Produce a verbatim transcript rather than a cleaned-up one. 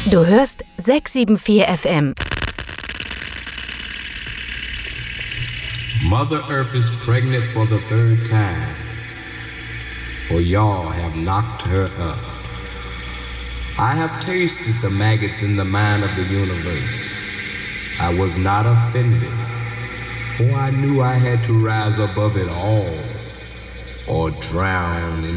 Du hörst sechs sieben vier F M. Mother Earth is pregnant for the third time, for y'all have knocked her up. I have tasted the maggots in the mind of the universe. I was not offended, for I knew I had to rise above it all or drown in